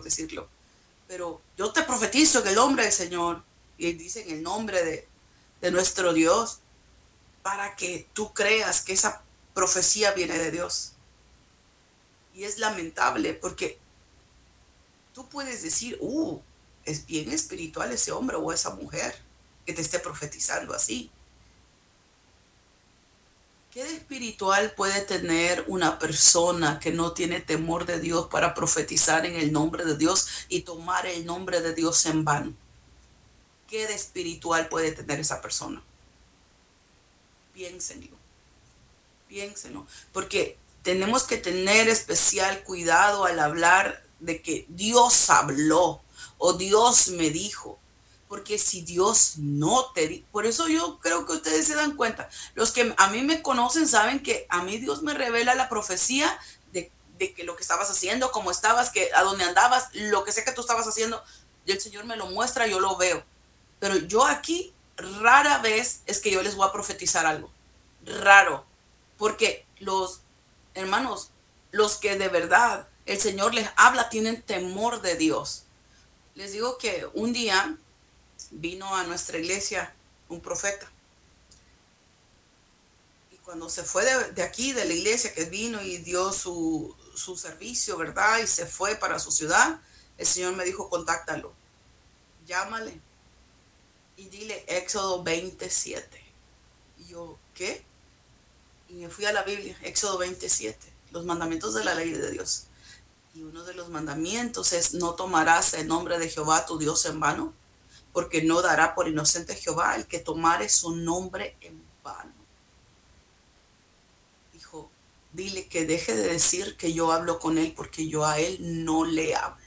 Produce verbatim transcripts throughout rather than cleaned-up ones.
decirlo. Pero yo te profetizo en el nombre del Señor, y dice en el nombre de, de nuestro Dios, para que tú creas que esa profecía viene de Dios. Y es lamentable porque tú puedes decir, uh, es bien espiritual ese hombre o esa mujer que te esté profetizando así. ¿Qué de espiritual puede tener una persona que no tiene temor de Dios para profetizar en el nombre de Dios y tomar el nombre de Dios en vano? ¿Qué de espiritual puede tener esa persona? Piénsenlo, piénsenlo, porque tenemos que tener especial cuidado al hablar de que Dios habló o Dios me dijo. Porque si Dios no te dijo, por eso yo creo que ustedes se dan cuenta, los que a mí me conocen saben que a mí Dios me revela la profecía de, de que lo que estabas haciendo, cómo estabas, que a dónde andabas, lo que sé que tú estabas haciendo, y el Señor me lo muestra, yo lo veo. Pero yo aquí rara vez es que yo les voy a profetizar algo, raro, porque los hermanos, los que de verdad el Señor les habla tienen temor de Dios. Les digo que un día vino a nuestra iglesia un profeta. Y cuando se fue de, de aquí, de la iglesia, que vino y dio su, su servicio, ¿verdad? Y se fue para su ciudad, el Señor me dijo, contáctalo, llámale y dile Éxodo veintisiete. Y yo, ¿qué? Y me fui a la Biblia, Éxodo veintisiete, los mandamientos de la ley de Dios. Y uno de los mandamientos es, no tomarás el nombre de Jehová tu Dios en vano, porque no dará por inocente Jehová el que tomare su nombre en vano. Dijo, dile que deje de decir que yo hablo con él, porque yo a él no le hablo.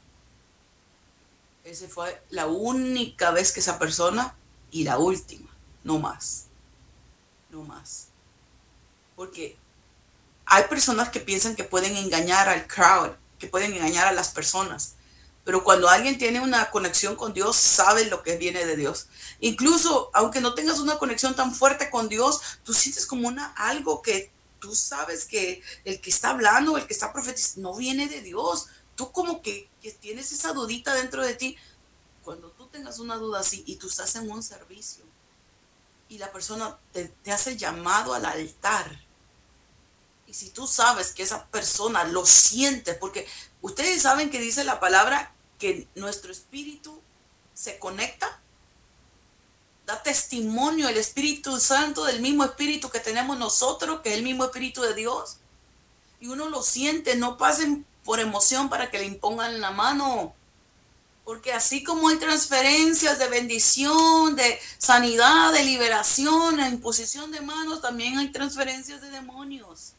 Esa fue la única vez que esa persona, y la última, no más, no más. Porque hay personas que piensan que pueden engañar al crowd, que pueden engañar a las personas. Pero cuando alguien tiene una conexión con Dios, sabe lo que viene de Dios. Incluso, aunque no tengas una conexión tan fuerte con Dios, tú sientes como una, algo que tú sabes que el que está hablando, el que está profetizando, no viene de Dios. Tú como que, que tienes esa dudita dentro de ti. Cuando tú tengas una duda así y tú estás en un servicio y la persona te, te hace llamado al altar, y si tú sabes que esa persona lo siente, porque ustedes saben que dice la palabra que nuestro espíritu se conecta, da testimonio el Espíritu Santo del mismo espíritu que tenemos nosotros, que es el mismo espíritu de Dios, y uno lo siente, no pasen por emoción para que le impongan la mano, porque así como hay transferencias de bendición, de sanidad, de liberación, de imposición de manos, también hay transferencias de demonios.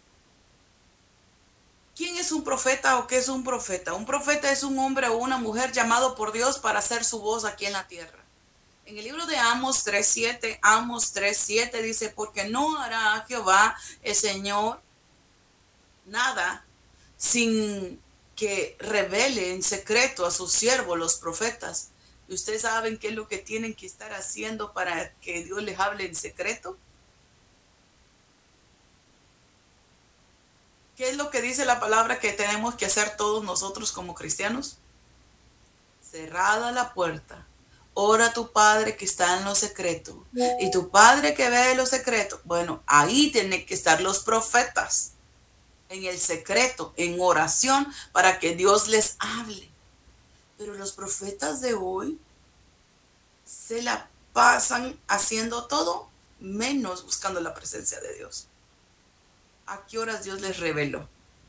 ¿Quién es un profeta o qué es un profeta? Un profeta es un hombre o una mujer llamado por Dios para hacer su voz aquí en la tierra. En el libro de Amos tres siete, Amos tres siete dice, porque no hará Jehová el Señor nada sin que revele en secreto a sus siervos los profetas. ¿Y ustedes saben qué es lo que tienen que estar haciendo para que Dios les hable en secreto? ¿Qué es lo que dice la palabra que tenemos que hacer todos nosotros como cristianos? Cerrada la puerta, ora a tu Padre que está en lo secreto. Y tu Padre que ve en lo secreto, bueno, ahí tienen que estar los profetas, en el secreto, en oración, para que Dios les hable. Pero los profetas de hoy se la pasan haciendo todo menos buscando la presencia de Dios. ¿A qué horas Dios les reveló?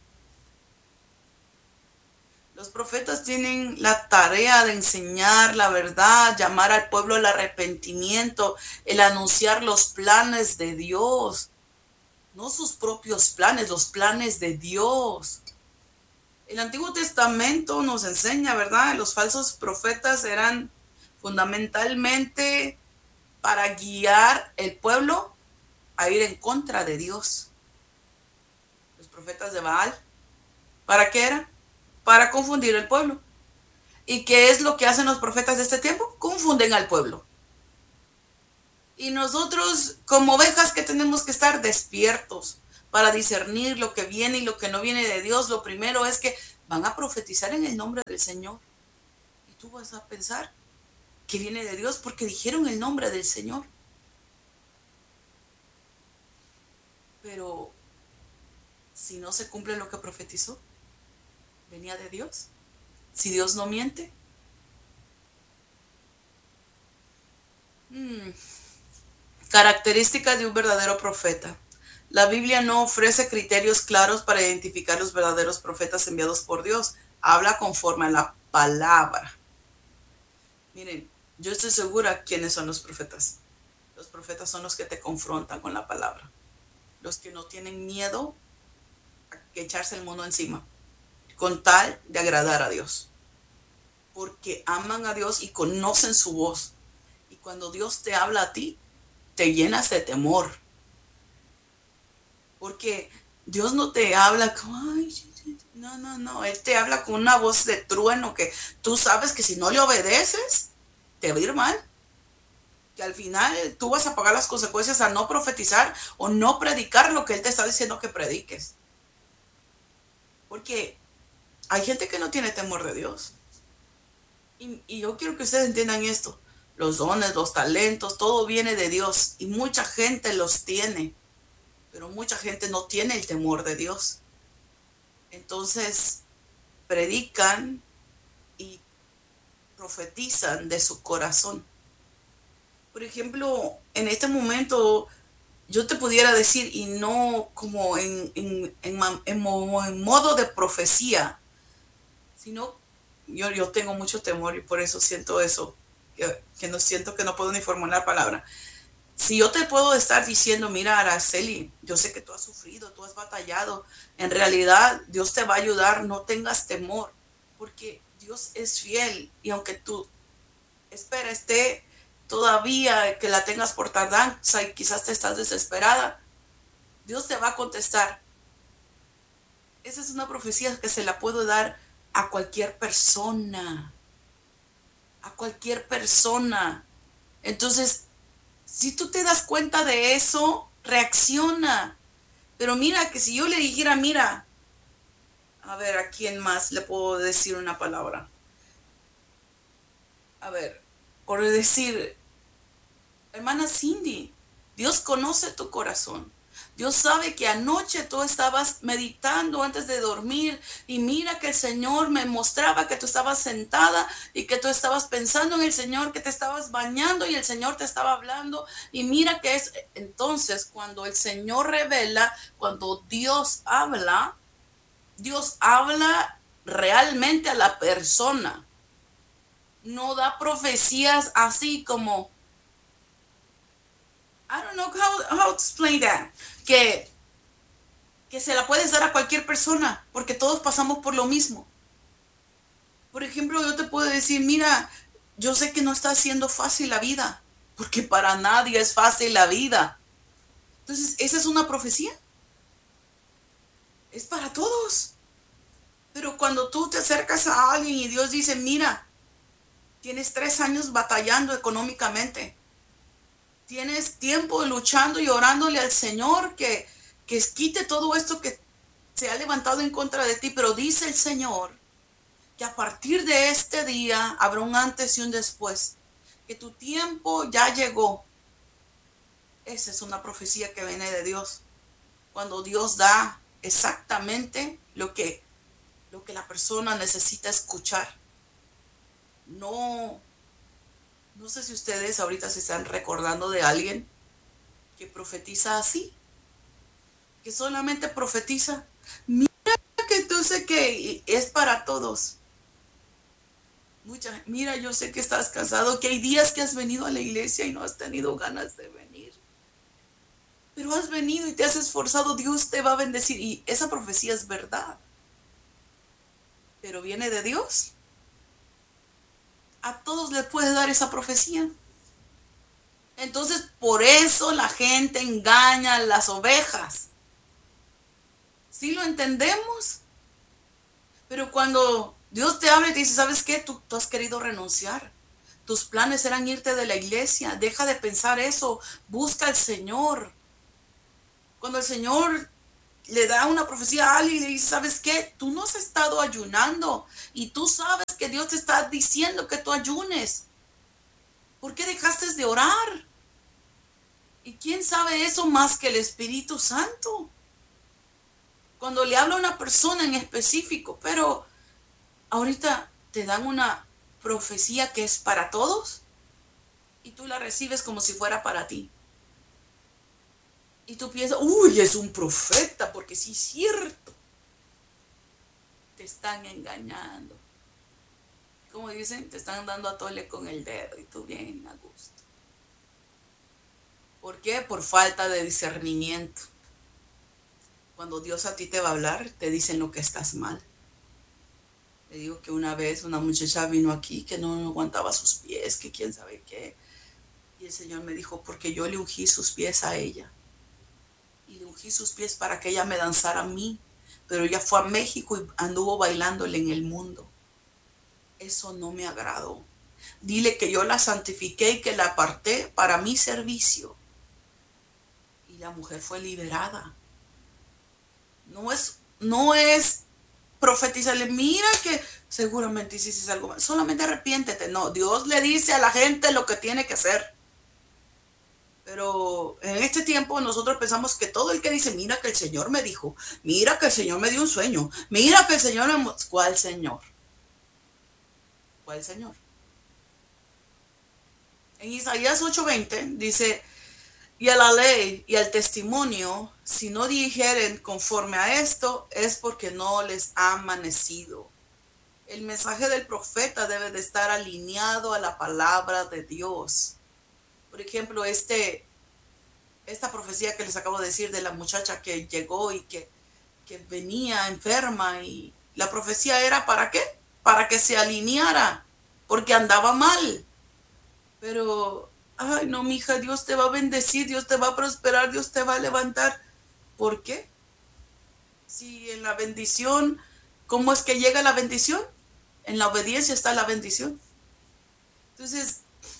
Los profetas tienen la tarea de enseñar la verdad, llamar al pueblo al arrepentimiento, el anunciar los planes de Dios, no sus propios planes, los planes de Dios. El Antiguo Testamento nos enseña, ¿verdad? Los falsos profetas eran fundamentalmente para guiar el pueblo a ir en contra de Dios. Los profetas de Baal, ¿para qué eran? Para confundir al pueblo. ¿Y qué es lo que hacen los profetas de este tiempo? Confunden al pueblo. Y nosotros, como ovejas, que tenemos que estar despiertos para discernir lo que viene y lo que no viene de Dios. Lo primero es que van a profetizar en el nombre del Señor. Y tú vas a pensar que viene de Dios porque dijeron el nombre del Señor. Pero si no se cumple lo que profetizó, venía de Dios. Si Dios no miente. Hmm. Características de un verdadero profeta. La Biblia no ofrece criterios claros para identificar los verdaderos profetas enviados por Dios. Habla conforme a la palabra. Miren, yo estoy segura quiénes son los profetas. Los profetas son los que te confrontan con la palabra. Los que no tienen miedo a echarse el mundo encima, con tal de agradar a Dios. Porque aman a Dios y conocen su voz. Y cuando Dios te habla a ti, te llenas de temor. Porque Dios no te habla como, ay, no, no, no. Él te habla con una voz de trueno que tú sabes que si no le obedeces, te va a ir mal. Que al final tú vas a pagar las consecuencias a no profetizar o no predicar lo que Él te está diciendo que prediques. Porque hay gente que no tiene temor de Dios. Y, y yo quiero que ustedes entiendan esto. Los dones, los talentos, todo viene de Dios. Y mucha gente los tiene. Pero mucha gente no tiene el temor de Dios. Entonces, predican y profetizan de su corazón. Por ejemplo, en este momento yo te pudiera decir, y no como en, en, en, en, en modo de profecía, sino yo, yo tengo mucho temor y por eso siento eso, que, que no siento que no puedo ni formular palabra. Si yo te puedo estar diciendo, mira, Araceli, yo sé que tú has sufrido, tú has batallado, en realidad Dios te va a ayudar, no tengas temor, porque Dios es fiel y aunque tú, espera, esté todavía que la tengas por tardanza y quizás te estás desesperada, Dios te va a contestar. Esa es una profecía que se la puedo dar a cualquier persona, a cualquier persona. Entonces, si tú te das cuenta de eso, reacciona. Pero mira, que si yo le dijera, mira, a ver, ¿a quién más le puedo decir una palabra? A ver, por decir, hermana Cindy, Dios conoce tu corazón. Dios sabe que anoche tú estabas meditando antes de dormir y mira que el Señor me mostraba que tú estabas sentada y que tú estabas pensando en el Señor, que te estabas bañando y el Señor te estaba hablando y mira que es entonces cuando el Señor revela, cuando Dios habla, Dios habla realmente a la persona. No da profecías así como I don't know how, how to explain that. Que, que se la puedes dar a cualquier persona, porque todos pasamos por lo mismo. Por ejemplo, yo te puedo decir, mira, yo sé que no está siendo fácil la vida, porque para nadie es fácil la vida. Entonces, esa es una profecía. Es para todos. Pero cuando tú te acercas a alguien y Dios dice, mira, tienes tres años batallando económicamente. Tienes tiempo luchando y orándole al Señor que, que quite todo esto que se ha levantado en contra de ti, pero dice el Señor que a partir de este día habrá un antes y un después, que tu tiempo ya llegó. Esa es una profecía que viene de Dios, cuando Dios da exactamente lo que, lo que la persona necesita escuchar. No, no sé si ustedes ahorita se están recordando de alguien que profetiza así, que solamente profetiza, mira que tú sé que es para todos. Mucha, mira, yo sé que estás cansado, que hay días que has venido a la iglesia y no has tenido ganas de venir. Pero has venido y te has esforzado, Dios te va a bendecir. Y esa profecía es verdad. Pero viene de Dios. A todos les puede dar esa profecía. Entonces, por eso la gente engaña a las ovejas. ¿Sí lo entendemos? Pero cuando Dios te habla y te dice, ¿sabes qué? Tú, tú has querido renunciar. Tus planes eran irte de la iglesia. Deja de pensar eso. Busca al Señor. Cuando el Señor le da una profecía a alguien y le dice, ¿sabes qué? Tú no has estado ayunando y tú sabes que Dios te está diciendo que tú ayunes. ¿Por qué dejaste de orar? ¿Y quién sabe eso más que el Espíritu Santo? Cuando le habla a una persona en específico, pero ahorita te dan una profecía que es para todos y tú la recibes como si fuera para ti. Y tú piensas, uy, es un profeta, porque sí es cierto. Te están engañando. Como dicen, te están dando a tole con el dedo y tú bien a gusto. ¿Por qué? Por falta de discernimiento. Cuando Dios a ti te va a hablar, te dicen lo que estás mal. Le digo que una vez una muchacha vino aquí que no aguantaba sus pies, que quién sabe qué. Y el Señor me dijo, porque yo le ungí sus pies a ella. Y le ungí sus pies para que ella me danzara a mí. Pero ella fue a México y anduvo bailándole en el mundo. Eso no me agradó. Dile que yo la santifiqué y que la aparté para mi servicio. Y la mujer fue liberada. No es, no es profetizarle, mira que seguramente hiciste algo mal. Solamente arrepiéntete. No, Dios le dice a la gente lo que tiene que hacer. Pero en este tiempo nosotros pensamos que todo el que dice, mira que el Señor me dijo, mira que el Señor me dio un sueño, mira que el Señor me... ¿Cuál Señor? ¿Cuál Señor? En Isaías ocho veinte dice, y a la ley y al testimonio, si no dijeren conforme a esto, es porque no les ha amanecido. El mensaje del profeta debe de estar alineado a la palabra de Dios. Por ejemplo, este, esta profecía que les acabo de decir de la muchacha que llegó y que, que venía enferma, y la profecía era ¿para qué? Para que se alineara, porque andaba mal. Pero, ay, no, mija, Dios te va a bendecir, Dios te va a prosperar, Dios te va a levantar. ¿Por qué? Si en la bendición, ¿cómo es que llega la bendición? En la obediencia está la bendición. Entonces,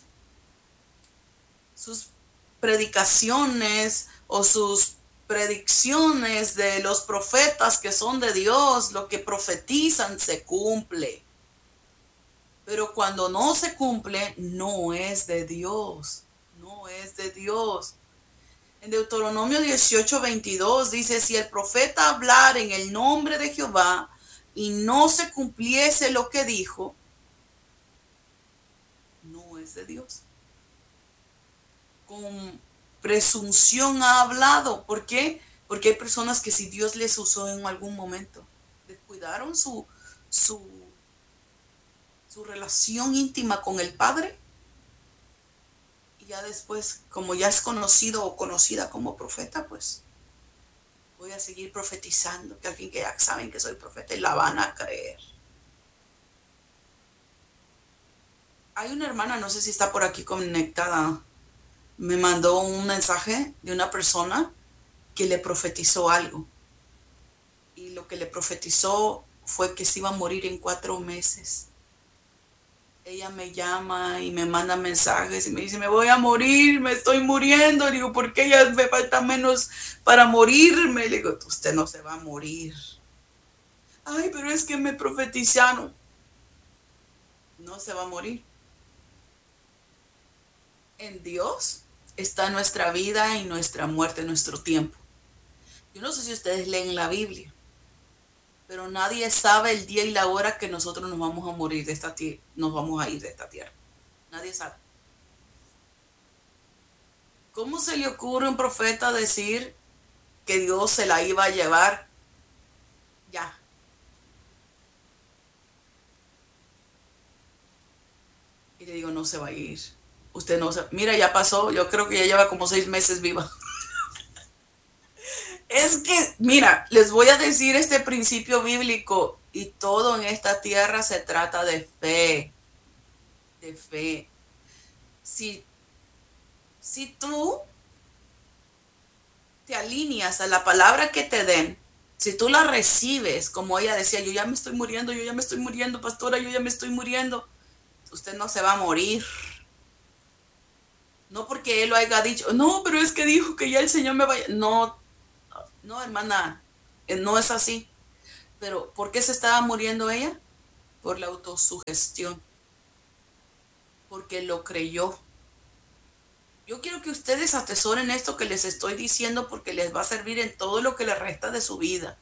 sus predicaciones o sus predicciones de los profetas que son de Dios, lo que profetizan se cumple. Pero cuando no se cumple, no es de Dios. No es de Dios. En Deuteronomio dieciocho veintidós dice, si el profeta hablar en el nombre de Jehová y no se cumpliese lo que dijo, no es de Dios. Con presunción ha hablado. ¿Por qué? Porque hay personas que si Dios les usó en algún momento, descuidaron su, su, su relación íntima con el Padre, y ya después, como ya es conocido o conocida como profeta, pues voy a seguir profetizando, que al fin que ya saben que soy profeta y la van a creer. Hay una hermana, no sé si está por aquí conectada, me mandó un mensaje de una persona que le profetizó algo. Y lo que le profetizó fue que se iba a morir en cuatro meses. Ella me llama y me manda mensajes y me dice, me voy a morir, me estoy muriendo. Le digo, ¿por qué ya me falta menos para morirme? Le digo, usted no se va a morir. Ay, pero es que me profetizaron. No se va a morir. En Dios está nuestra vida y nuestra muerte, nuestro tiempo. Yo no sé si ustedes leen la Biblia, pero nadie sabe el día y la hora que nosotros nos vamos a morir de esta tierra, nos vamos a ir de esta tierra. Nadie sabe. ¿Cómo se le ocurre a un profeta decir que Dios se la iba a llevar ya? Y le digo, no se va a ir. Usted no se... Mira, ya pasó, yo creo que ya lleva como seis meses viva. Es que, mira, les voy a decir este principio bíblico, y todo en esta tierra se trata de fe, de fe. Si, si tú te alineas a la palabra que te den, si tú la recibes, como ella decía, yo ya me estoy muriendo, yo ya me estoy muriendo, pastora, yo ya me estoy muriendo, usted no se va a morir. No porque él lo haya dicho, no, pero es que dijo que ya el Señor me vaya. No, no, hermana, Eh, No es así. Pero ¿por qué se estaba muriendo ella? Por la autosugestión, porque lo creyó. Yo quiero que ustedes atesoren esto que les estoy diciendo porque les va a servir en todo lo que les resta de su vida.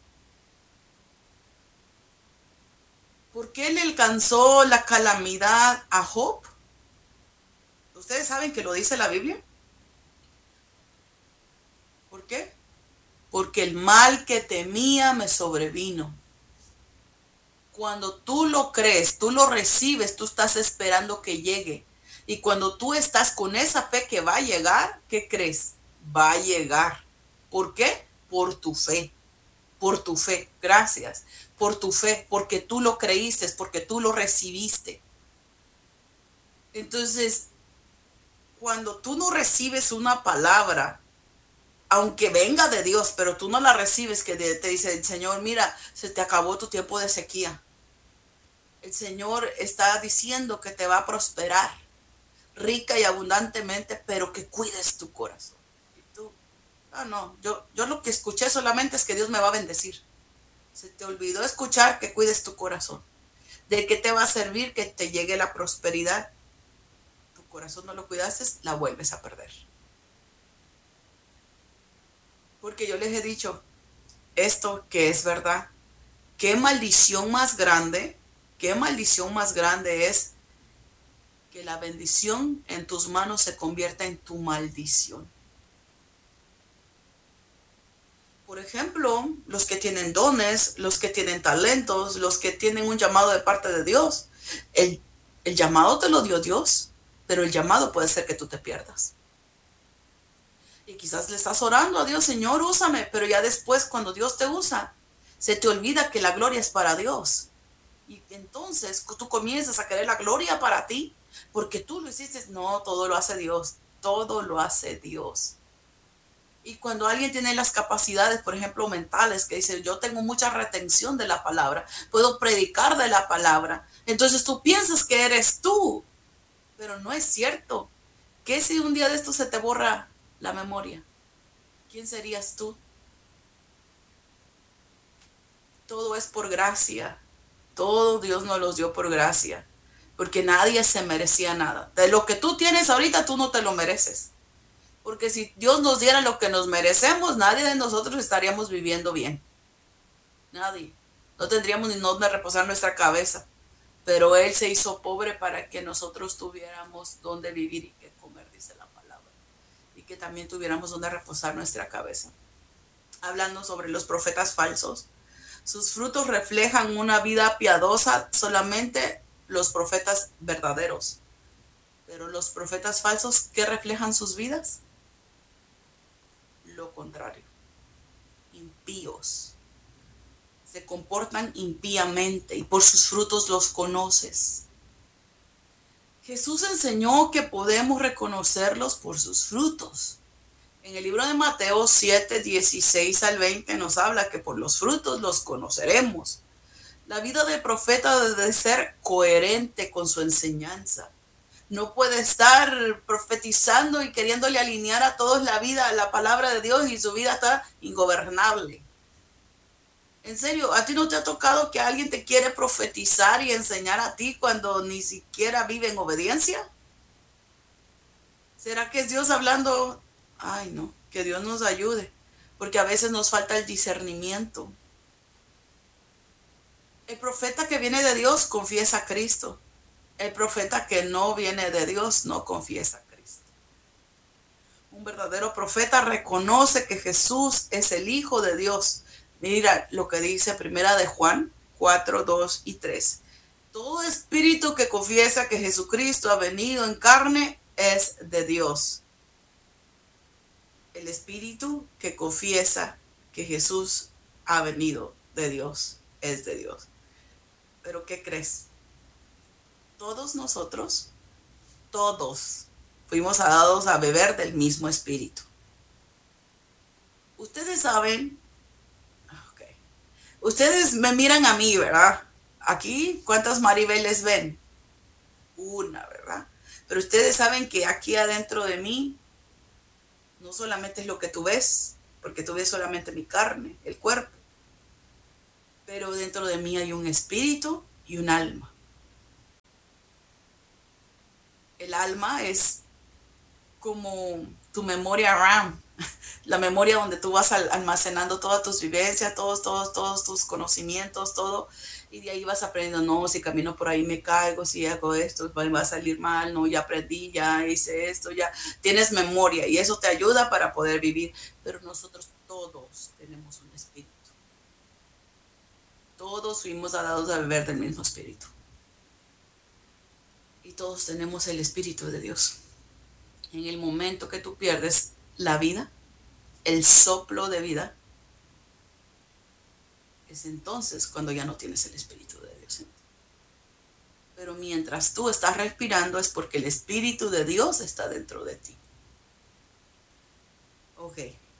¿Por qué le alcanzó la calamidad a Job? Ustedes saben que lo dice la Biblia. ¿Por qué? Porque el mal que temía me sobrevino. Cuando tú lo crees, tú lo recibes, tú estás esperando que llegue. Y cuando tú estás con esa fe que va a llegar, ¿qué crees? Va a llegar. ¿Por qué? Por tu fe. Por tu fe. Gracias. Por tu fe. Porque tú lo creíste, porque tú lo recibiste. Entonces, cuando tú no recibes una palabra, aunque venga de Dios, pero tú no la recibes, que te dice el Señor, mira, se te acabó tu tiempo de sequía. El Señor está diciendo que te va a prosperar rica y abundantemente, pero que cuides tu corazón. Y tú, ah, no, yo, yo lo que escuché solamente es que Dios me va a bendecir. Se te olvidó escuchar que cuides tu corazón. ¿De qué te va a servir que te llegue la prosperidad? Tu corazón no lo cuidaste, la vuelves a perder. Porque yo les he dicho esto que es verdad. Qué maldición más grande, qué maldición más grande es que la bendición en tus manos se convierta en tu maldición. Por ejemplo, los que tienen dones, los que tienen talentos, los que tienen un llamado de parte de Dios. El, el llamado te lo dio Dios, pero el llamado puede ser que tú te pierdas. Y quizás le estás orando a Dios, Señor, úsame, pero ya después cuando Dios te usa, se te olvida que la gloria es para Dios. Y entonces tú comienzas a querer la gloria para ti, porque tú lo hiciste. No, todo lo hace Dios, todo lo hace Dios. Y cuando alguien tiene las capacidades, por ejemplo, mentales, que dice, yo tengo mucha retención de la palabra, puedo predicar de la palabra, entonces tú piensas que eres tú, pero no es cierto. ¿Qué si un día de esto se te borra la memoria? ¿Quién serías tú? Todo es por gracia. Todo Dios nos los dio por gracia. Porque nadie se merecía nada. De lo que tú tienes ahorita, tú no te lo mereces. Porque si Dios nos diera lo que nos merecemos, nadie de nosotros estaríamos viviendo bien. Nadie. No tendríamos ni dónde reposar nuestra cabeza. Pero Él se hizo pobre para que nosotros tuviéramos dónde vivir y qué comer, dice la palabra. Y que también tuviéramos dónde reposar nuestra cabeza. Hablando sobre los profetas falsos. Sus frutos reflejan una vida piadosa solamente los profetas verdaderos. Pero los profetas falsos, ¿qué reflejan sus vidas? Lo contrario. Impíos. Se comportan impíamente y por sus frutos los conoces. Jesús enseñó que podemos reconocerlos por sus frutos. En el libro de Mateo siete, dieciséis al veinte nos habla que por los frutos los conoceremos. La vida del profeta debe ser coherente con su enseñanza. No puede estar profetizando y queriéndole alinear a todos la vida a la palabra de Dios y su vida está ingobernable. En serio, ¿a ti no te ha tocado que alguien te quiere profetizar y enseñar a ti cuando ni siquiera vive en obediencia? ¿Será que es Dios hablando? Ay, no, que Dios nos ayude, porque a veces nos falta el discernimiento. El profeta que viene de Dios confiesa a Cristo. El profeta que no viene de Dios no confiesa a Cristo. Un verdadero profeta reconoce que Jesús es el Hijo de Dios. Mira lo que dice Primera de Juan cuatro, dos y tres. Todo espíritu que confiesa que Jesucristo ha venido en carne es de Dios. El espíritu que confiesa que Jesús ha venido de Dios es de Dios. ¿Pero qué crees? Todos nosotros, todos, fuimos dados a beber del mismo espíritu. Ustedes saben, okay. Ustedes me miran a mí, ¿verdad? Aquí, ¿cuántas Maribeles ven? Una, ¿verdad? Pero ustedes saben que aquí adentro de mí no solamente es lo que tú ves, porque tú ves solamente mi carne, el cuerpo, pero dentro de mí hay un espíritu y un alma. El alma es como tu memoria RAM, la memoria donde tú vas almacenando todas tus vivencias, todos, todos, todos tus conocimientos, todo, y de ahí vas aprendiendo, no, si camino por ahí me caigo, si hago esto, va a salir mal, no, ya aprendí, ya hice esto, ya tienes memoria, y eso te ayuda para poder vivir, pero nosotros todos tenemos un espíritu. Todos fuimos dados a beber del mismo espíritu. Y todos tenemos el espíritu de Dios. En el momento que tú pierdes la vida, el soplo de vida, es entonces cuando ya no tienes el espíritu de Dios en ti. Pero mientras tú estás respirando es porque el espíritu de Dios está dentro de ti. Ok.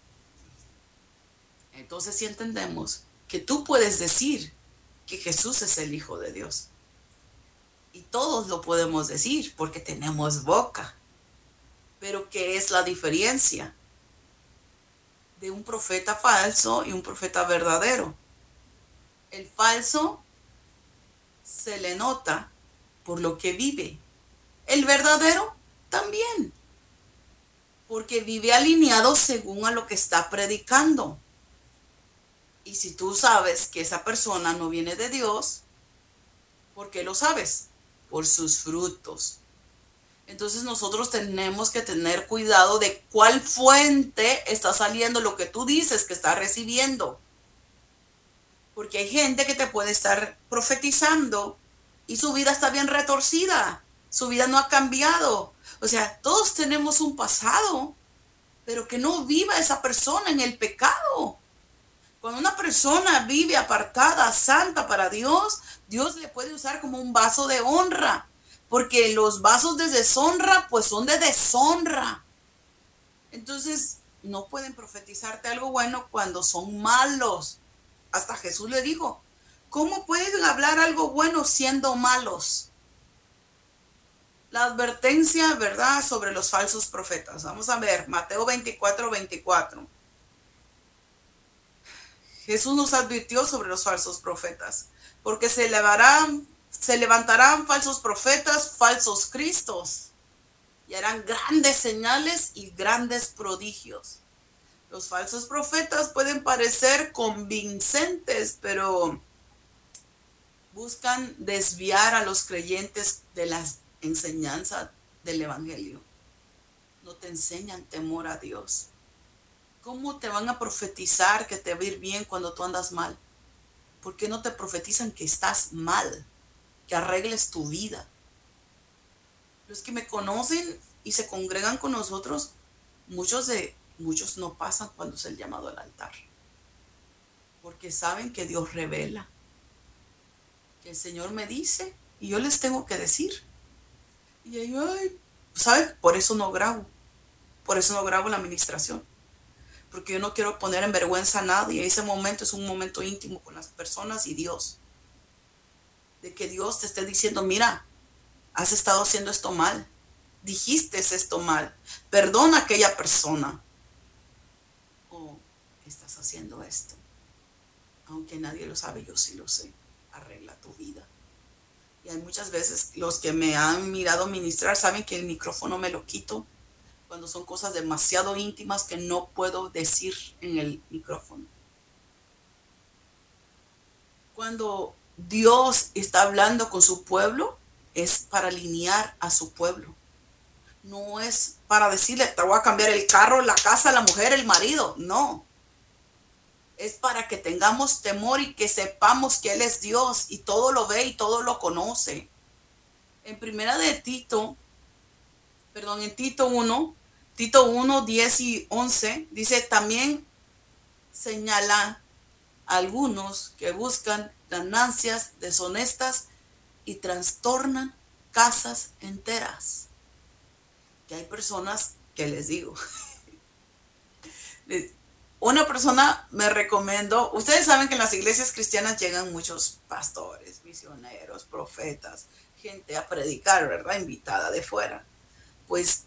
Entonces si entendemos que tú puedes decir que Jesús es el Hijo de Dios. Y todos lo podemos decir porque tenemos boca. Pero ¿qué es la diferencia de un profeta falso y un profeta verdadero? El falso se le nota por lo que vive. El verdadero también, porque vive alineado según a lo que está predicando. Y si tú sabes que esa persona no viene de Dios, ¿por qué lo sabes? Por sus frutos. Entonces nosotros tenemos que tener cuidado de cuál fuente está saliendo lo que tú dices que está recibiendo. Porque hay gente que te puede estar profetizando y su vida está bien retorcida. Su vida no ha cambiado. O sea, todos tenemos un pasado, pero que no viva esa persona en el pecado. Cuando una persona vive apartada, santa para Dios, Dios le puede usar como un vaso de honra. Porque los vasos de deshonra, pues son de deshonra. Entonces, no pueden profetizarte algo bueno cuando son malos. Hasta Jesús le dijo, ¿cómo pueden hablar algo bueno siendo malos? La advertencia, ¿verdad?, sobre los falsos profetas. Vamos a ver, Mateo veinticuatro, veinticuatro. Jesús nos advirtió sobre los falsos profetas, porque se elevarán, se levantarán falsos profetas, falsos cristos, y harán grandes señales y grandes prodigios. Los falsos profetas pueden parecer convincentes, pero buscan desviar a los creyentes de la enseñanza del evangelio. No te enseñan temor a Dios. ¿Cómo te van a profetizar que te va a ir bien cuando tú andas mal? ¿Por qué no te profetizan que estás mal? Que arregles tu vida. Los que me conocen y se congregan con nosotros, muchos de muchos no pasan cuando es el llamado al altar. Porque saben que Dios revela. Que el Señor me dice y yo les tengo que decir. Y ellos, ay, ¿sabes? Por eso no grabo. Por eso no grabo la administración. Porque yo no quiero poner en vergüenza a nadie. Ese momento es un momento íntimo con las personas y Dios. De que Dios te esté diciendo, mira, has estado haciendo esto mal. Dijiste esto mal. Perdona a aquella persona. O estás haciendo esto. Aunque nadie lo sabe, yo sí lo sé. Arregla tu vida. Y hay muchas veces los que me han mirado ministrar saben que el micrófono me lo quito cuando son cosas demasiado íntimas que no puedo decir en el micrófono. Cuando Dios está hablando con su pueblo, es para alinear a su pueblo. No es para decirle, te voy a cambiar el carro, la casa, la mujer, el marido. No. Es para que tengamos temor y que sepamos que Él es Dios y todo lo ve y todo lo conoce. En primera de Tito, perdón, en Tito uno, Tito uno, diez y once, dice, también señala a algunos que buscan ganancias deshonestas y trastornan casas enteras. Que hay personas que les digo, una persona me recomendó, ustedes saben que en las iglesias cristianas llegan muchos pastores, misioneros, profetas, gente a predicar, ¿verdad? Invitada de fuera. Pues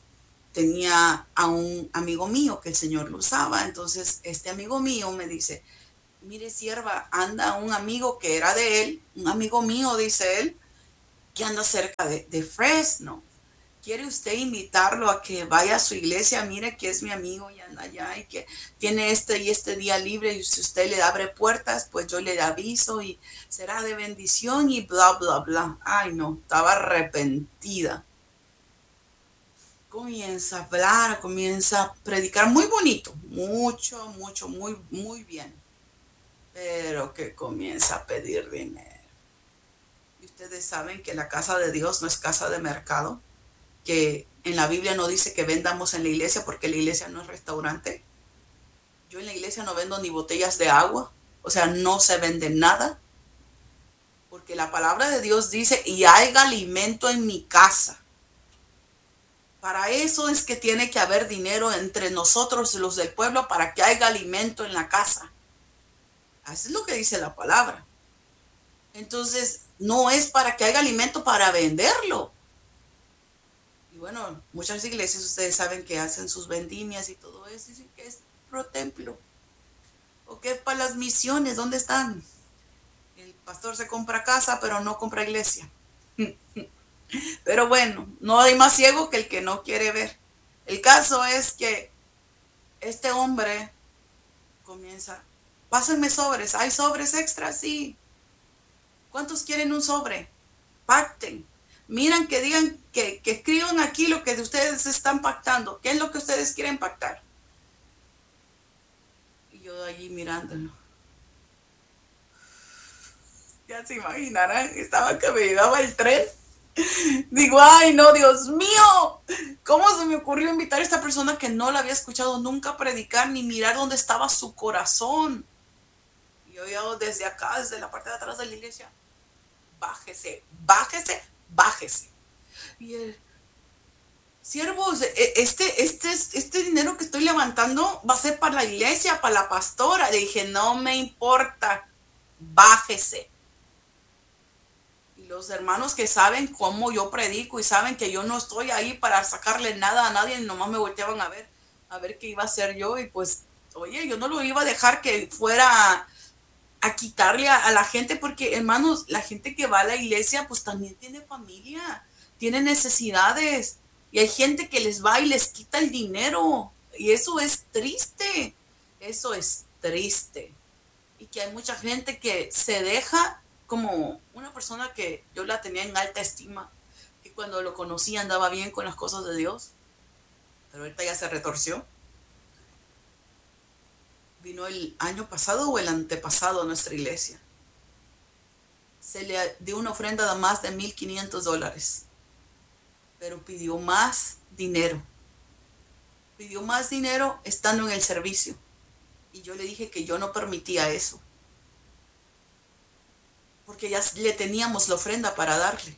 tenía a un amigo mío que el Señor lo usaba, entonces este amigo mío me dice, mire sierva, anda un amigo que era de él, un amigo mío, dice él, que anda cerca de, de Fresno. ¿Quiere usted invitarlo a que vaya a su iglesia? Mire que es mi amigo y anda allá y que tiene este y este día libre y si usted le abre puertas, pues yo le aviso y será de bendición y bla, bla, bla. Ay, no, estaba arrepentida. Comienza a hablar, comienza a predicar muy bonito, mucho, mucho, muy, muy bien, pero que comienza a pedir dinero. Y ustedes saben que la casa de Dios no es casa de mercado, que en la Biblia no dice que vendamos en la iglesia porque la iglesia no es restaurante. Yo en la iglesia no vendo ni botellas de agua, o sea, no se vende nada, porque la palabra de Dios dice, y haya alimento en mi casa. Para eso es que tiene que haber dinero entre nosotros, los del pueblo, para que haya alimento en la casa. Así es lo que dice la palabra. Entonces, no es para que haya alimento para venderlo. Y bueno, muchas iglesias ustedes saben que hacen sus vendimias y todo eso, dicen que es pro templo. ¿O qué es para las misiones? ¿Dónde están? El pastor se compra casa, pero no compra iglesia. Pero bueno, no hay más ciego que el que no quiere ver. El caso es que este hombre comienza, pásenme sobres, ¿hay sobres extras? Sí. ¿Cuántos quieren un sobre? Pacten. Miran que digan, que, que escriban aquí lo que ustedes están pactando. ¿Qué es lo que ustedes quieren pactar? Y yo allí mirándolo. Ya se imaginarán, estaba que me daba el tren. Digo, ay no, Dios mío, ¿cómo se me ocurrió invitar a esta persona que no la había escuchado nunca predicar ni mirar dónde estaba su corazón? Y yo, yo desde acá, desde la parte de atrás de la iglesia, bájese, bájese, bájese. Y él, siervos, este, este, este dinero que estoy levantando va a ser para la iglesia, para la pastora. Le dije, no me importa, bájese. Y los hermanos que saben cómo yo predico y saben que yo no estoy ahí para sacarle nada a nadie, nomás me volteaban a ver, a ver qué iba a hacer yo. Y pues, oye, yo no lo iba a dejar que fuera a, a quitarle a, a la gente, porque hermanos, la gente que va a la iglesia, pues también tiene familia, tiene necesidades. Y hay gente que les va y les quita el dinero. Y eso es triste. Eso es triste. Y que hay mucha gente que se deja, como una persona que yo la tenía en alta estima, que cuando lo conocí andaba bien con las cosas de Dios, pero ahorita ya se retorció. Vino el año pasado o el antepasado a nuestra iglesia. Se le dio una ofrenda de más de mil quinientos dólares, pero pidió más dinero. Pidió más dinero estando en el servicio. Y yo le dije que yo no permitía eso, porque ya le teníamos la ofrenda para darle.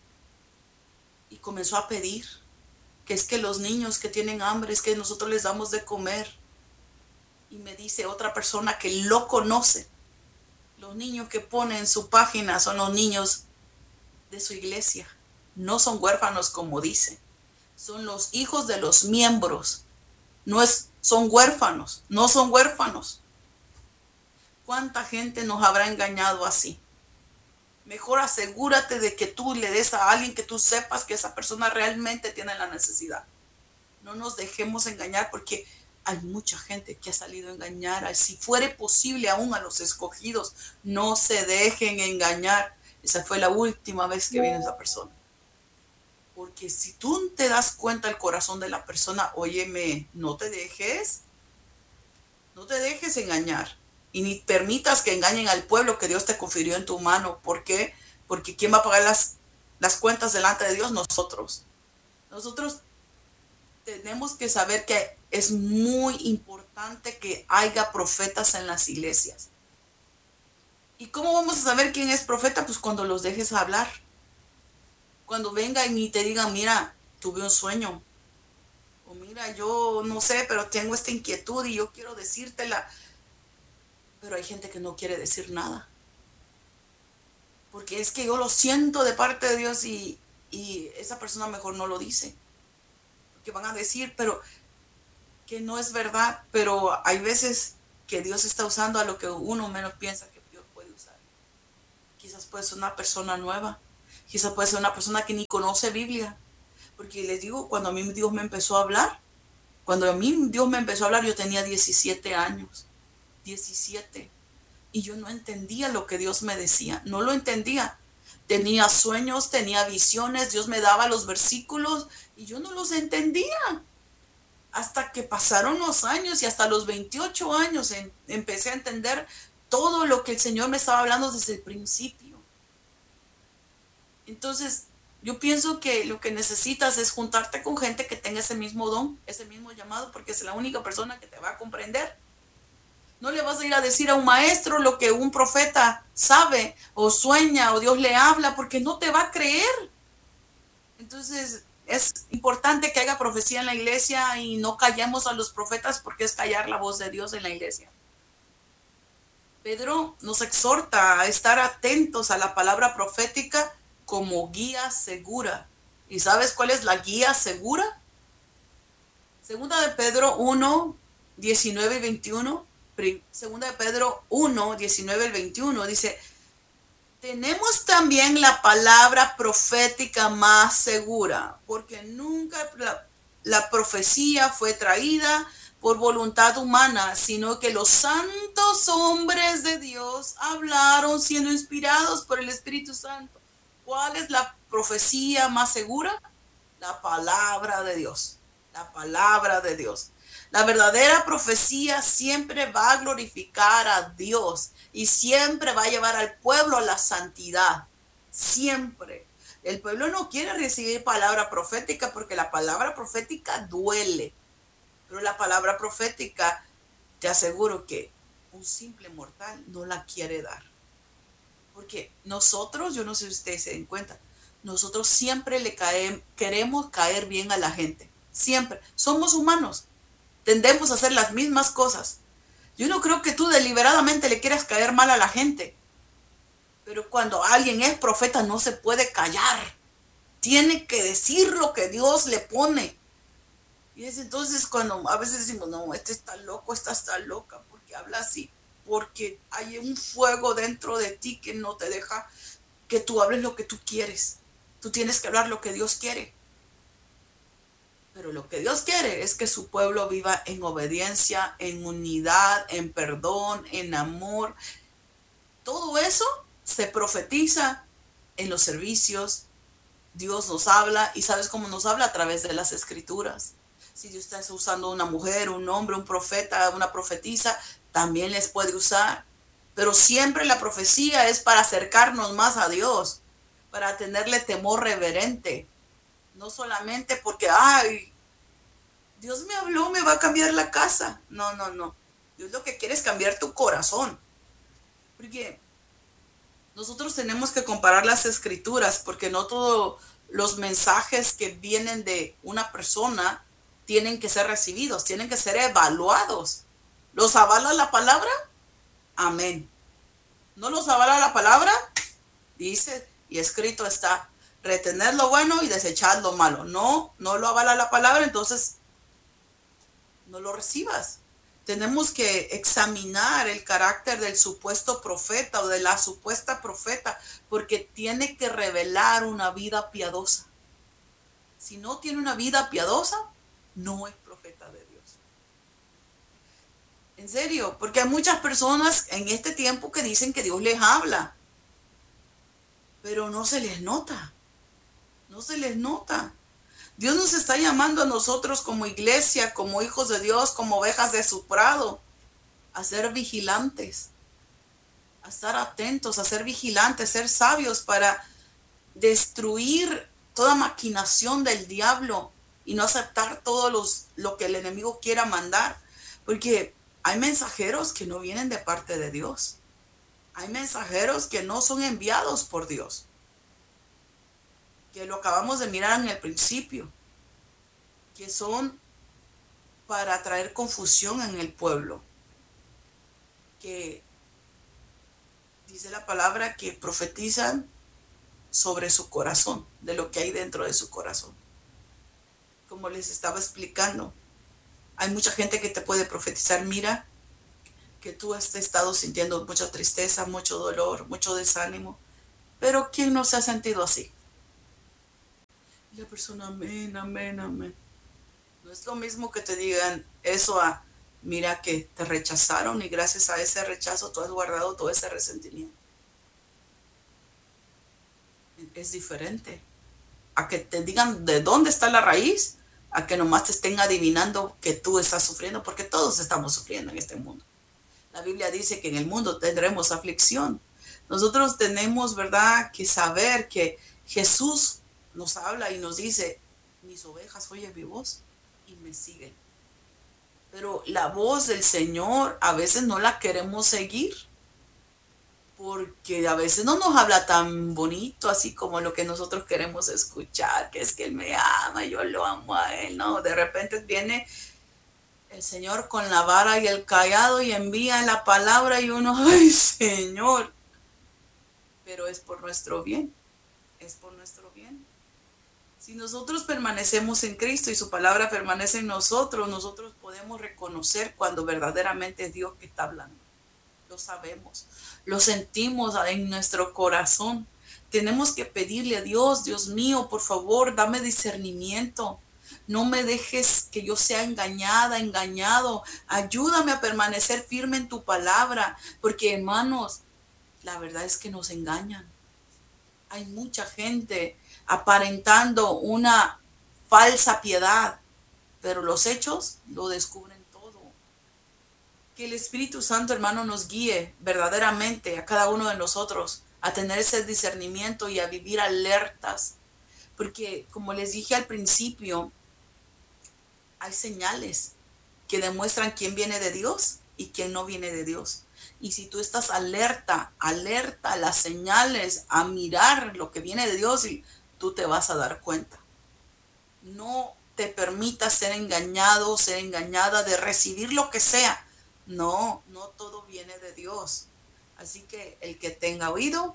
Y comenzó a pedir que es que los niños que tienen hambre, es que nosotros les damos de comer. Y me dice otra persona que lo conoce, los niños que pone en su página son los niños de su iglesia. No son huérfanos como dice, son los hijos de los miembros. No es, son huérfanos, no son huérfanos. ¿Cuánta gente nos habrá engañado así? Mejor asegúrate de que tú le des a alguien que tú sepas que esa persona realmente tiene la necesidad. No nos dejemos engañar, porque hay mucha gente que ha salido a engañar. Si fuere posible aún a los escogidos, no se dejen engañar. Esa fue la última vez que vino esa persona. Porque si tú te das cuenta del corazón de la persona, óyeme, no te dejes, no te dejes engañar. Y ni permitas que engañen al pueblo que Dios te confirió en tu mano. ¿Por qué? Porque ¿quién va a pagar las, las cuentas delante de Dios? Nosotros. Nosotros tenemos que saber que es muy importante que haya profetas en las iglesias. ¿Y cómo vamos a saber quién es profeta? Pues cuando los dejes hablar. Cuando vengan y te digan, mira, tuve un sueño. O mira, yo no sé, pero tengo esta inquietud y yo quiero decírtela. Pero hay gente que no quiere decir nada. Porque es que yo lo siento de parte de Dios y, y esa persona mejor no lo dice. Porque van a decir, pero que no es verdad. Pero hay veces que Dios está usando a lo que uno menos piensa que Dios puede usar. Quizás puede ser una persona nueva, quizás puede ser una persona que ni conoce Biblia, porque les digo, cuando a mí Dios me empezó a hablar, cuando a mí Dios me empezó a hablar, yo tenía diecisiete años, diecisiete, y yo no entendía lo que Dios me decía, no lo entendía. Tenía sueños, tenía visiones, Dios me daba los versículos y yo no los entendía. Hasta que pasaron los años y hasta los veintiocho años en, empecé a entender todo lo que el Señor me estaba hablando desde el principio. Entonces, yo pienso que lo que necesitas es juntarte con gente que tenga ese mismo don, ese mismo llamado, porque es la única persona que te va a comprender. No le vas a ir a decir a un maestro lo que un profeta sabe o sueña o Dios le habla, porque no te va a creer. Entonces, es importante que haya profecía en la iglesia y no callemos a los profetas, porque es callar la voz de Dios en la iglesia. Pedro nos exhorta a estar atentos a la palabra profética como guía segura. ¿Y sabes cuál es la guía segura? Segunda de Pedro uno, diecinueve y veintiuno. Segunda de Pedro uno, diecinueve y veintiuno dice: tenemos también la palabra profética más segura, porque nunca la, la profecía fue traída por voluntad humana, sino que los santos hombres de Dios hablaron siendo inspirados por el Espíritu Santo. ¿Cuál es la profecía más segura? La palabra de Dios. La palabra de Dios. La verdadera profecía siempre va a glorificar a Dios y siempre va a llevar al pueblo a la santidad. Siempre. El pueblo no quiere recibir palabra profética porque la palabra profética duele. Pero la palabra profética, te aseguro que un simple mortal no la quiere dar. Porque nosotros, yo no sé si ustedes se den cuenta, nosotros siempre le cae, queremos caer bien a la gente. Siempre. Somos humanos. Tendemos a hacer las mismas cosas. Yo no creo que tú deliberadamente le quieras caer mal a la gente. Pero cuando alguien es profeta no se puede callar. Tiene que decir lo que Dios le pone. Y es entonces cuando a veces decimos, no, este está loco, esta está loca, porque habla así. Porque hay un fuego dentro de ti que no te deja que tú hables lo que tú quieres. Tú tienes que hablar lo que Dios quiere. Pero lo que Dios quiere es que su pueblo viva en obediencia, en unidad, en perdón, en amor. Todo eso se profetiza en los servicios. Dios nos habla, y ¿sabes cómo nos habla? A través de las escrituras. Si Dios está usando una mujer, un hombre, un profeta, una profetisa, también les puede usar. Pero siempre la profecía es para acercarnos más a Dios, para tenerle temor reverente. No solamente porque, ay, Dios me habló, me va a cambiar la casa. No, no, no. Dios lo que quiere es cambiar tu corazón. Porque nosotros tenemos que comparar las escrituras, porque no todos los mensajes que vienen de una persona tienen que ser recibidos, tienen que ser evaluados. ¿Los avala la palabra? Amén. ¿No los avala la palabra? Dice, y escrito está, retener lo bueno y desechar lo malo. No, no lo avala la palabra, entonces no lo recibas. Tenemos que examinar el carácter del supuesto profeta o de la supuesta profeta, porque tiene que revelar una vida piadosa. Si no tiene una vida piadosa, no es profeta de Dios. En serio, porque hay muchas personas en este tiempo que dicen que Dios les habla, pero no se les nota. No se les nota. Dios nos está llamando a nosotros como iglesia, como hijos de Dios, como ovejas de su prado, a ser vigilantes, a estar atentos, a ser vigilantes, ser sabios para destruir toda maquinación del diablo y no aceptar todo los, lo que el enemigo quiera mandar. Porque hay mensajeros que no vienen de parte de Dios. Hay mensajeros que no son enviados por Dios, que lo acabamos de mirar en el principio, que son para traer confusión en el pueblo, que dice la palabra que profetizan sobre su corazón, de lo que hay dentro de su corazón. Como les estaba explicando, hay mucha gente que te puede profetizar, mira, que tú has estado sintiendo mucha tristeza, mucho dolor, mucho desánimo, pero ¿quién no se ha sentido así? Y la persona, amén, amén, amén. No es lo mismo que te digan eso a, mira que te rechazaron y gracias a ese rechazo tú has guardado todo ese resentimiento. Es diferente. A que te digan de dónde está la raíz, a que nomás te estén adivinando que tú estás sufriendo, porque todos estamos sufriendo en este mundo. La Biblia dice que en el mundo tendremos aflicción. Nosotros tenemos, ¿verdad?, que saber que Jesús nos habla y nos dice, mis ovejas oyen mi voz y me siguen. Pero la voz del Señor a veces no la queremos seguir porque a veces no nos habla tan bonito así como lo que nosotros queremos escuchar, que es que Él me ama, yo lo amo a Él, no, de repente viene el Señor con la vara y el callado y envía la palabra y uno, ay Señor, pero es por nuestro bien, es por nuestro bien. Si nosotros permanecemos en Cristo y su palabra permanece en nosotros, nosotros podemos reconocer cuando verdaderamente es Dios que está hablando. Lo sabemos, lo sentimos en nuestro corazón. Tenemos que pedirle a Dios, Dios mío, por favor, dame discernimiento. No me dejes que yo sea engañada, engañado. Ayúdame a permanecer firme en tu palabra, porque hermanos, la verdad es que nos engañan. Hay mucha gente aparentando una falsa piedad, pero los hechos lo descubren todo. Que el Espíritu Santo, hermano, nos guíe verdaderamente a cada uno de nosotros a tener ese discernimiento y a vivir alertas. Porque, como les dije al principio, hay señales que demuestran quién viene de Dios y quién no viene de Dios. Y si tú estás alerta, alerta a las señales, a mirar lo que viene de Dios, y tú te vas a dar cuenta. No te permitas ser engañado, ser engañada de recibir lo que sea. No, no todo viene de Dios. Así que el que tenga oído,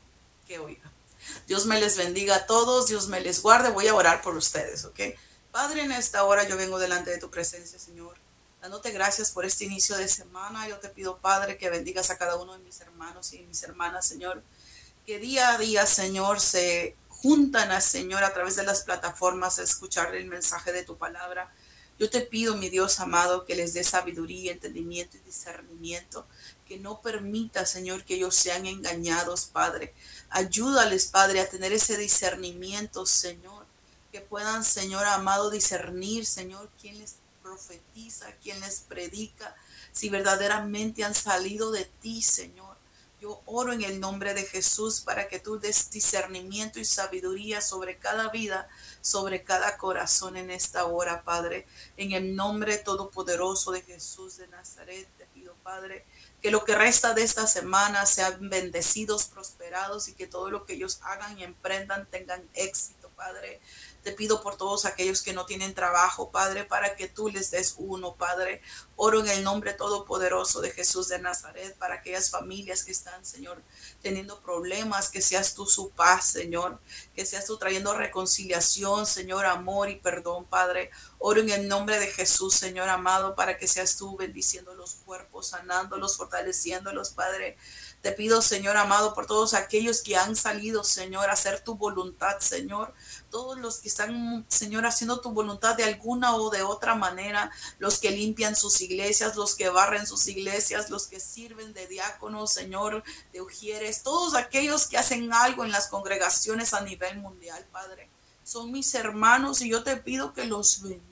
que oiga. Dios me les bendiga a todos, Dios me les guarde. Voy a orar por ustedes, ¿ok? Padre, en esta hora yo vengo delante de tu presencia, Señor, dándote gracias por este inicio de semana. Yo te pido, Padre, que bendigas a cada uno de mis hermanos y mis hermanas, Señor, que día a día, Señor, se juntan a Señor a través de las plataformas a escuchar el mensaje de tu palabra. Yo te pido, mi Dios amado, que les dé sabiduría, entendimiento y discernimiento, que no permita, Señor, que ellos sean engañados, Padre. Ayúdales, Padre, a tener ese discernimiento, Señor, que puedan, Señor amado, discernir, Señor, quién les profetiza, quién les predica, si verdaderamente han salido de ti, Señor. Yo oro en el nombre de Jesús para que tú des discernimiento y sabiduría sobre cada vida, sobre cada corazón en esta hora, Padre. En el nombre todopoderoso de Jesús de Nazaret, te pido, Padre, que lo que resta de esta semana sean bendecidos, prosperados y que todo lo que ellos hagan y emprendan tengan éxito, Padre. Te pido por todos aquellos que no tienen trabajo, Padre, para que tú les des uno, Padre. Oro en el nombre todopoderoso de Jesús de Nazaret para aquellas familias que están, Señor, teniendo problemas, que seas tú su paz, Señor, que seas tú trayendo reconciliación, Señor, amor y perdón, Padre. Oro en el nombre de Jesús, Señor amado, para que seas tú bendiciendo los cuerpos, sanándolos, fortaleciéndolos, Padre. Te pido, Señor amado, por todos aquellos que han salido, Señor, a hacer tu voluntad, Señor. Todos los que están, Señor, haciendo tu voluntad de alguna o de otra manera. Los que limpian sus iglesias, los que barren sus iglesias, los que sirven de diáconos, Señor, de ujieres. Todos aquellos que hacen algo en las congregaciones a nivel mundial, Padre. Son mis hermanos y yo te pido que los bendigas.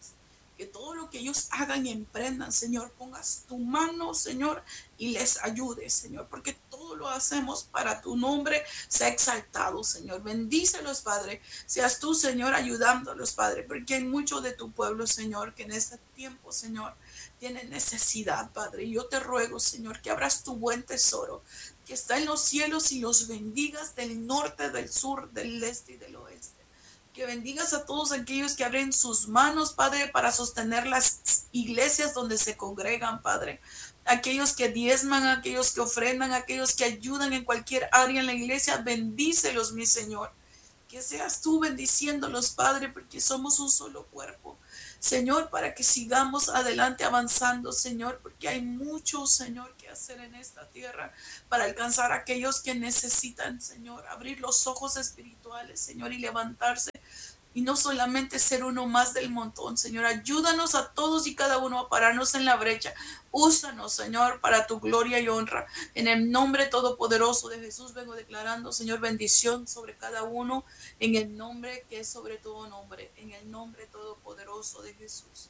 Que todo lo que ellos hagan y emprendan, Señor, pongas tu mano, Señor, y les ayudes, Señor, porque todo lo hacemos para tu nombre sea exaltado, Señor. Bendícelos, Padre. Seas tú, Señor, ayudándolos, Padre, porque hay mucho de tu pueblo, Señor, que en este tiempo, Señor, tiene necesidad, Padre. Y yo te ruego, Señor, que abras tu buen tesoro, que está en los cielos y los bendigas del norte, del sur, del este y del oeste. Que bendigas a todos aquellos que abren sus manos, Padre, para sostener las iglesias donde se congregan, Padre. Aquellos que diezman, aquellos que ofrendan, aquellos que ayudan en cualquier área en la iglesia, bendícelos, mi Señor. que seas tú bendiciéndolos, Padre, porque somos un solo cuerpo. Señor, para que sigamos adelante avanzando, Señor, porque hay mucho, Señor, que hacer en esta tierra para alcanzar a aquellos que necesitan, Señor, abrir los ojos espirituales, Señor, y levantarse y no solamente ser uno más del montón. Señor, ayúdanos a todos y cada uno a pararnos en la brecha. Úsanos, Señor, para tu gloria y honra. En el nombre todopoderoso de Jesús vengo declarando, Señor, bendición sobre cada uno, en el nombre que es sobre todo nombre, en el nombre todopoderoso de Jesús.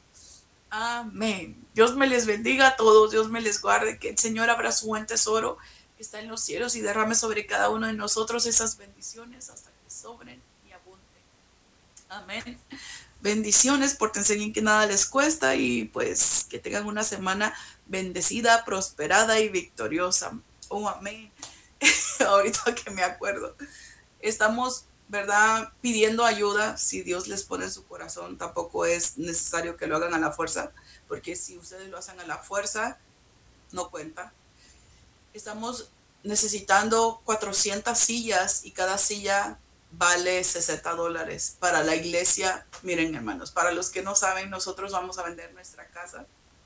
Amén. Dios me les bendiga a todos, Dios me les guarde, que el Señor abra su buen tesoro que está en los cielos y derrame sobre cada uno de nosotros esas bendiciones hasta que sobren y abunden. Amén. Bendiciones, pórtense bien que nada les cuesta y pues que tengan una semana bendecida, prosperada y victoriosa. Oh, amén. Ahorita que me acuerdo, estamos, ¿verdad?, pidiendo ayuda. Si Dios les pone en su corazón, tampoco es necesario que lo hagan a la fuerza, porque si ustedes lo hacen a la fuerza, no cuenta. Estamos necesitando cuatrocientas sillas y cada silla vale sesenta dólares para la iglesia. Miren, hermanos, para los que no saben, nosotros vamos a vender nuestra casa,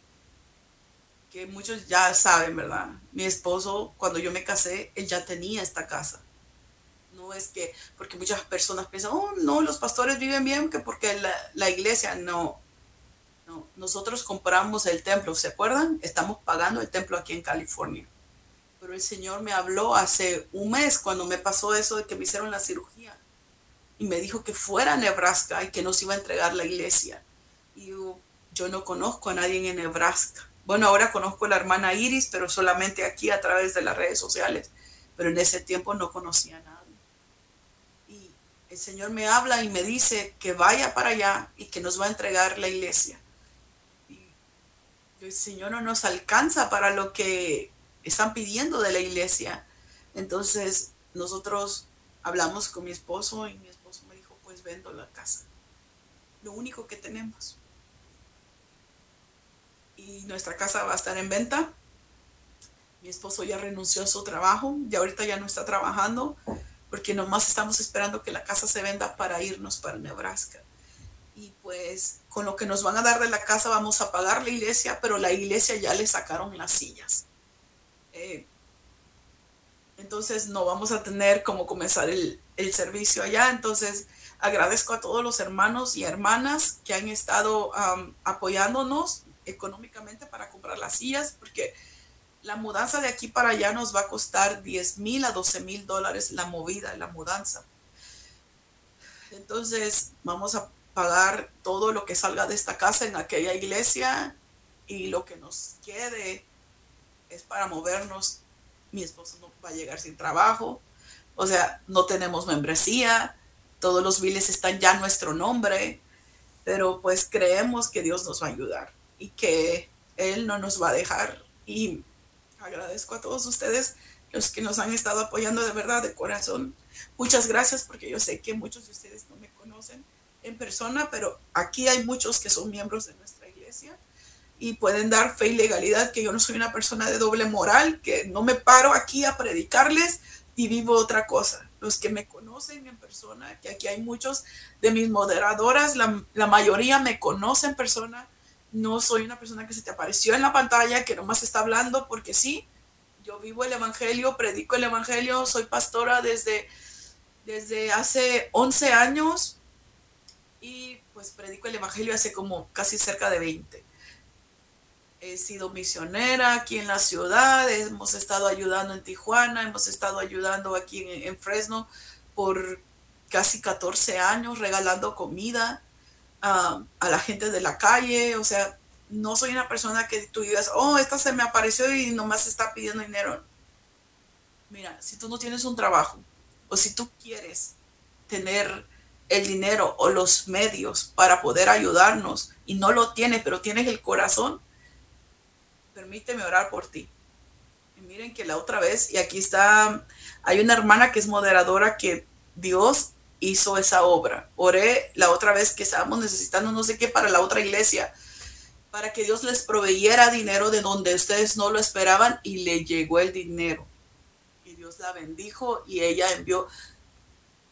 que muchos ya saben, ¿verdad? Mi esposo, cuando yo me casé, él ya tenía esta casa. No es que, porque muchas personas piensan, oh, no, los pastores viven bien, que porque la, la iglesia, no, no. Nosotros compramos el templo, ¿se acuerdan? Estamos pagando el templo aquí en California. Pero el Señor me habló hace un mes cuando me pasó eso de que me hicieron la cirugía y me dijo que fuera a Nebraska y que nos iba a entregar la iglesia. Y yo, yo no conozco a nadie en Nebraska. Bueno, ahora conozco a la hermana Iris, pero solamente aquí a través de las redes sociales. Pero en ese tiempo no conocía a nadie. Y el Señor me habla y me dice que vaya para allá y que nos va a entregar la iglesia. Y el Señor no nos alcanza para lo que están pidiendo de la iglesia. Entonces nosotros hablamos con mi esposo y mi esposo me dijo, pues vendo la casa, lo único que tenemos, y nuestra casa va a estar en venta. Mi esposo ya renunció a su trabajo y ahorita ya no está trabajando porque nomás estamos esperando que la casa se venda para irnos para Nebraska. Y pues con lo que nos van a dar de la casa vamos a pagar la iglesia, pero la iglesia ya le sacaron las sillas. Eh, entonces no vamos a tener cómo comenzar el, el servicio allá. Entonces agradezco a todos los hermanos y hermanas que han estado um, apoyándonos económicamente para comprar las sillas, porque la mudanza de aquí para allá nos va a costar diez mil a doce mil dólares la movida, la mudanza. Entonces vamos a pagar todo lo que salga de esta casa en aquella iglesia y lo que nos quede es para movernos. Mi esposo no va a llegar sin trabajo, o sea, no tenemos membresía, todos los biles están ya a nuestro nombre, pero pues creemos que Dios nos va a ayudar y que Él no nos va a dejar. Y agradezco a todos ustedes los que nos han estado apoyando de verdad, de corazón. Muchas gracias, porque yo sé que muchos de ustedes no me conocen en persona, pero aquí hay muchos que son miembros de nuestra iglesia y pueden dar fe y legalidad que yo no soy una persona de doble moral, que no me paro aquí a predicarles y vivo otra cosa. Los que me conocen en persona, que aquí hay muchos de mis moderadoras, la, la mayoría me conocen en persona. No soy una persona que se te apareció en la pantalla, que nomás está hablando porque sí. Yo vivo el evangelio, predico el evangelio, soy pastora desde, desde hace once años y pues predico el evangelio hace como casi cerca de veinte. He sido misionera aquí en la ciudad, hemos estado ayudando en Tijuana, hemos estado ayudando aquí en, en Fresno por casi catorce años, regalando comida uh, a la gente de la calle. O sea, no soy una persona que tú digas, oh, esta se me apareció y nomás está pidiendo dinero. Mira, si tú no tienes un trabajo o si tú quieres tener el dinero o los medios para poder ayudarnos y no lo tienes, pero tienes el corazón, permíteme orar por ti. Y miren que la otra vez, y aquí está, hay una hermana que es moderadora, que Dios hizo esa obra. Oré la otra vez que estábamos necesitando no sé qué para la otra iglesia, para que Dios les proveyera dinero de donde ustedes no lo esperaban, y le llegó el dinero. Y Dios la bendijo y ella envió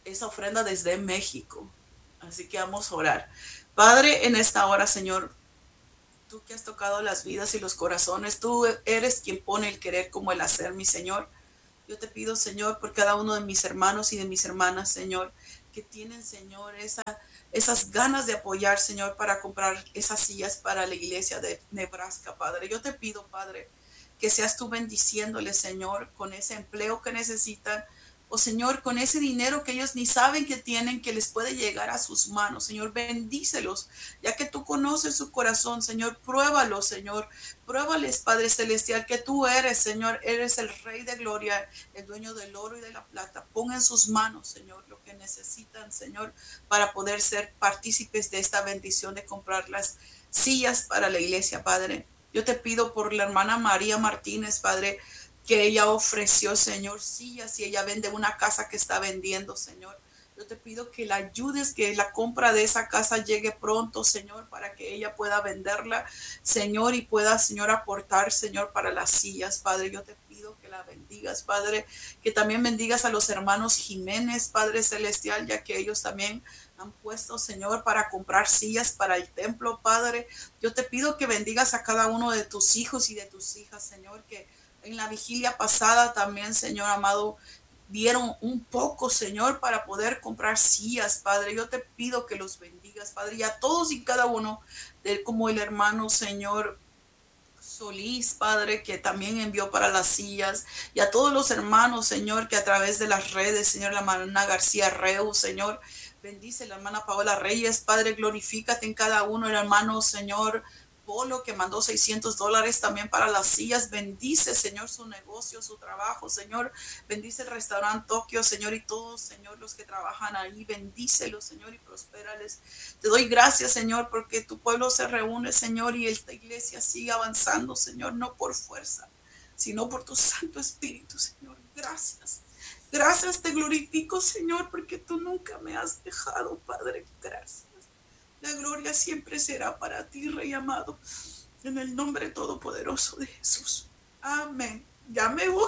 esa ofrenda desde México. Así que vamos a orar. Padre, en esta hora, Señor, tú que has tocado las vidas y los corazones, tú eres quien pone el querer como el hacer, mi Señor. Yo te pido, Señor, por cada uno de mis hermanos y de mis hermanas, Señor, que tienen, Señor, esa, esas ganas de apoyar, Señor, para comprar esas sillas para la iglesia de Nebraska, Padre. Yo te pido, Padre, que seas tú bendiciéndoles, Señor, con ese empleo que necesitan, o Señor, con ese dinero que ellos ni saben que tienen, que les puede llegar a sus manos. Señor, bendícelos, ya que tú conoces su corazón, Señor, pruébalo, Señor, pruébales, Padre Celestial, que tú eres, Señor, eres el Rey de Gloria, el dueño del oro y de la plata. Pon en sus manos, Señor, lo que necesitan, Señor, para poder ser partícipes de esta bendición de comprar las sillas para la iglesia, Padre. Yo te pido por la hermana María Martínez, Padre, que ella ofreció, Señor, sillas y ella vende una casa que está vendiendo, Señor. Yo te pido que la ayudes, que la compra de esa casa llegue pronto, Señor, para que ella pueda venderla, Señor, y pueda, Señor, aportar, Señor, para las sillas, Padre. Yo te pido que la bendigas, Padre, que también bendigas a los hermanos Jiménez, Padre Celestial, ya que ellos también han puesto, Señor, para comprar sillas para el templo, Padre. Yo te pido que bendigas a cada uno de tus hijos y de tus hijas, Señor, que en la vigilia pasada también, Señor amado, dieron un poco, Señor, para poder comprar sillas, Padre. Yo te pido que los bendigas, Padre, y a todos y cada uno, de, como el hermano, Señor, Solís, Padre, que también envió para las sillas, y a todos los hermanos, Señor, que a través de las redes, Señor, la hermana García Reu, Señor, bendice la hermana Paola Reyes, Padre, glorifícate en cada uno, el hermano, Señor, Polo, que mandó seiscientos dólares también para las sillas, bendice, Señor, su negocio, su trabajo, Señor, bendice el restaurante Tokio, Señor, y todos, Señor, los que trabajan ahí, bendícelos, Señor, y prospérales. Te doy gracias, Señor, porque tu pueblo se reúne, Señor, y esta iglesia sigue avanzando, Señor, no por fuerza, sino por tu Santo Espíritu, Señor. Gracias. Gracias, te glorifico, Señor, porque tú nunca me has dejado, Padre. Gracias. La gloria siempre será para ti, Rey amado, en el nombre todopoderoso de Jesús. Amén. Ya me voy.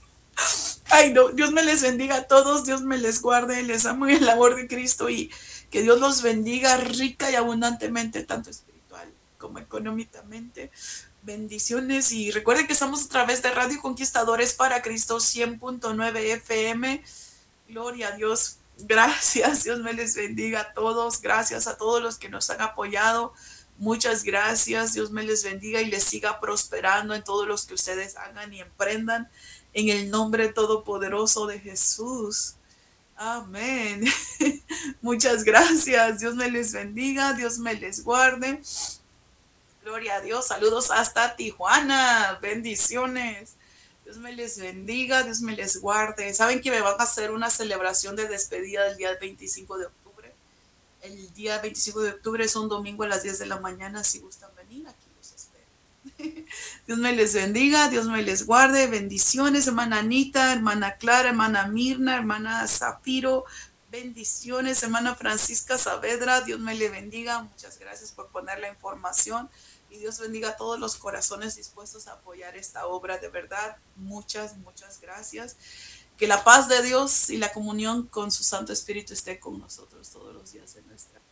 Ay, no, Dios me les bendiga a todos, Dios me les guarde, les amo en el amor de Cristo y que Dios los bendiga rica y abundantemente, tanto espiritual como económicamente. Bendiciones y recuerden que estamos a través de Radio Conquistadores para Cristo cien punto nueve F M. Gloria a Dios. Gracias, Dios me les bendiga a todos. Gracias a todos los que nos han apoyado. Muchas gracias. Dios me les bendiga y les siga prosperando en todo lo que ustedes hagan y emprendan en el nombre todopoderoso de Jesús. Amén. Muchas gracias. Dios me les bendiga. Dios me les guarde. Gloria a Dios. Saludos hasta Tijuana. Bendiciones. Dios me les bendiga, Dios me les guarde. Saben que me van a hacer una celebración de despedida el día veinticinco de octubre. El día veinticinco de octubre es un domingo a las diez de la mañana. Si gustan venir, aquí los espero. Dios me les bendiga, Dios me les guarde. Bendiciones, hermana Anita, hermana Clara, hermana Mirna, hermana Zafiro. Bendiciones, hermana Francisca Saavedra. Dios me le bendiga. Muchas gracias por poner la información. Y Dios bendiga a todos los corazones dispuestos a apoyar esta obra. De verdad, muchas, muchas gracias. Que la paz de Dios y la comunión con su Santo Espíritu esté con nosotros todos los días de nuestra vida.